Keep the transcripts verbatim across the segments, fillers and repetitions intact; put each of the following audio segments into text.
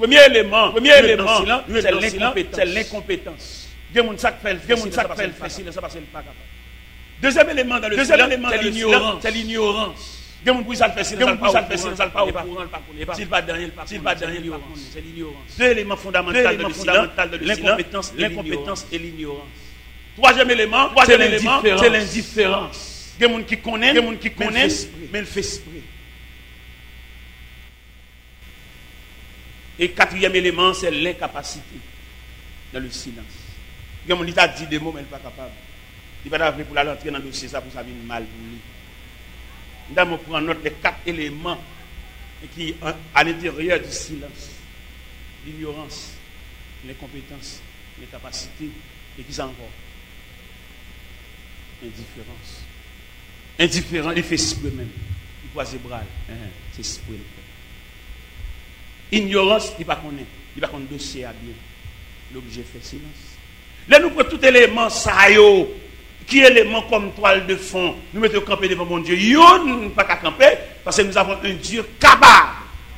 Premier élément, premier élément, c'est l'incompétence. C'est l'incompétence. Il y a des gens qui fait le silence parce qu'il n'est pas capable. Deuxième élément dans le silence, c'est l'ignorance. C'est l'ignorance. Il y a des gens qui fait le silence parce qu'il n'est pas au courant. S'il va dans s'il va dans c'est l'ignorance. Deux éléments fondamentaux de le silence, l'incompétence et l'ignorance. Troisième élément, c'est l'indifférence. Il y a des gens qui connaissent, il y a des gens qui connaissent, mais ils font esprit. Et quatrième élément, c'est l'incapacité dans le silence. Il y a des gens qui dit des mots, mais il n'est pas capable. Il n'est pas capable pour l'entrer dans le dossier, ça pour ça vient mal pour lui. Nous allons prendre note des quatre éléments qui sont à l'intérieur du silence. L'ignorance, l'incompétence, l'incapacité, et qui sont encore indifférence. Indifférent, il fait esprit même. Il croise les bras. C'est esprit. Ignorance, il ne connaît pas. Il ne connaît pas le dossier à bien. L'objet fait silence. Là, nous prenons tout élément, ça y est, qui est élément comme toile de fond. Nous mettons camper devant mon Dieu. Yo, nous ne pouvons pas camper parce que nous avons un Dieu capable.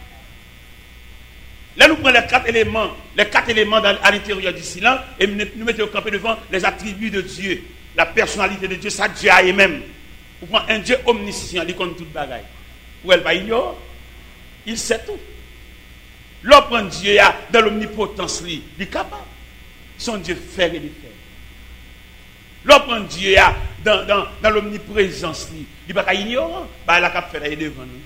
Là, nous prenons les quatre éléments, les quatre éléments dans, à l'intérieur du silence et nous mettons camper devant les attributs de Dieu, la personnalité de Dieu, ça Dieu a même. Vous prenez un Dieu omniscient, il connaît toute bagaille. Ou elle va ignorer, il sait tout. L'homme prend Dieu dans l'omnipotence, il est capable. Son Dieu fait et défait. L'homme prend Dieu dans, dans, dans l'omniprésence, il n'est pas ignorant, il a capable de faire devant nous.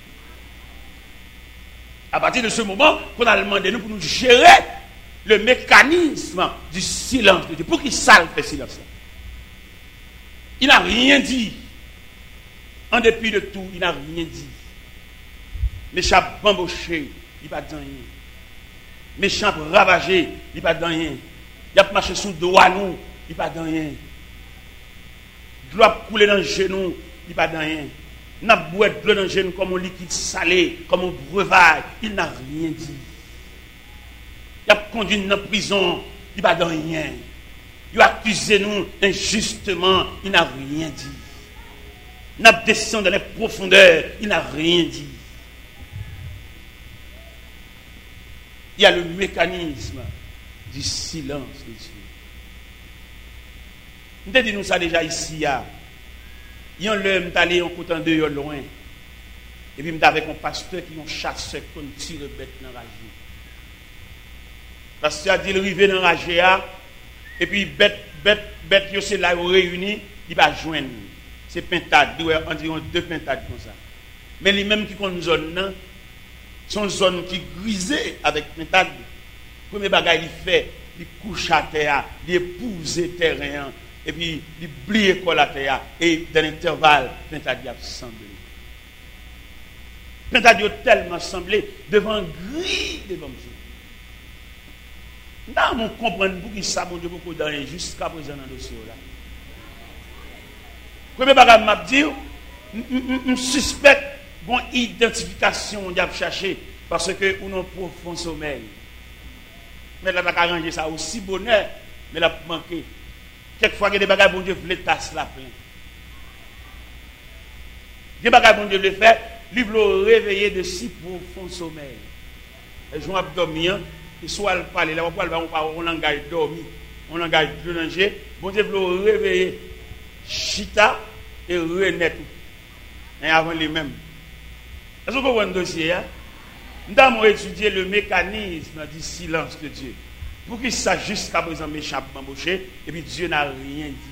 À partir de ce moment, qu'on a demandé nous pour nous gérer le mécanisme du silence de Dieu. Pour qu'il salve le silence. Il n'a rien dit. En dépit de tout, il n'a rien dit. Méchant bamboché, il n'a pas dit rien. Méchant ravagé, il n'a pas dit rien. Il a marché sous le dos à nous, il n'a pas dit rien. De l'eau a coulé dans le genou, il n'a pas dit rien. Il n'a pas boire de l'eau dans le genou comme un liquide salé, comme un breuvage, il n'a rien dit. Il a conduit nous en prison, il n'a pas dit rien. Il a accusé nous injustement, il n'a rien dit. Il a descendu dans les profondeurs, il n'a rien dit. Il y a le mécanisme du silence de Dieu. Nous avons dit nous ça déjà ici. Il y a un l'homme qui allé en côté de loin. Et puis, avec un pasteur qui a un chasseur qui tire bête dans la rage. Le pasteur a dit il arrive dans la rage. Et puis, bête, bête, bête, c'est là où réuni, il va joindre. C'est pintade, environ deux pintades comme ça. Mais les mêmes qui ont une zone, sont une zone qui grisée avec pintade. Le premier bagage il fait, il couche à terre, il épouse le terrain, et puis il plie la terre, et dans l'intervalle, pintade a semblé. Pintade a tellement semblé devant gris devant Dieu. Nous on comprend pour ça, mon Dieu, beaucoup d'années jusqu'à présent dans le dossier là. Premier bagage m'a dit, je suspecte bon identification on a cherché parce que on a un profond sommeil. Mais là, on a arrangé ça aussi bonheur, mais là, manqué. Quelquefois, il y a des bagages, bon Dieu, voulait tasser la plein. Des bagages, bon Dieu, le fait, lui, veut réveiller de si profond sommeil. Et je vais dormir, et soit le parler, là, on parle, on langage dormi, on langage de danger, bon Dieu, veut réveiller chita et renaître. Et avant les mêmes. Est-ce que vous voyez un dossier, hein? Nous avons étudié le mécanisme du silence de Dieu. Pour qu'il sache jusqu'à présent méchant embauché, et puis Dieu n'a rien dit.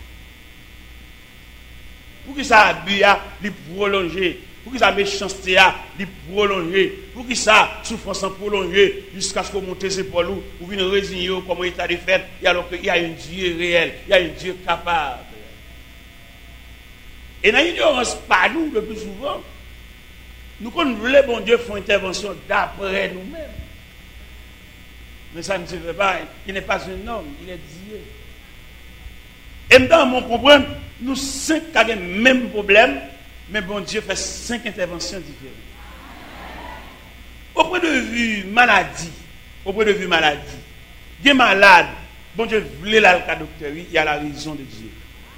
Pour qu'il ça abus a prolongé, pour qu'il ça méchanceté a prolongé, pour qu'il ça souffrance prolongée jusqu'à ce qu'on monte ses épaules ou vienne résigner comme état de fait, et alors qu'il y a un Dieu réel, il y a un Dieu capable. Et dans l'ignorance, pas nous le plus souvent, nous qu'on voulait, bon Dieu, faire intervention d'après nous-mêmes. Mais ça ne se fait pas. Il n'est pas un homme, il est Dieu. Et maintenant, on comprend, nous cinq avons le même problème, mais bon Dieu fait cinq interventions différentes. Au point de vue maladie, au point de vue maladie, il est malade, bon Dieu voulait la docteur, il y a la raison de Dieu.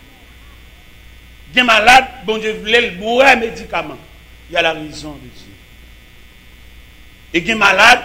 Il est malade, bon Dieu voulait le boire médicament. Il y a la raison de Dieu. Et qui est malade,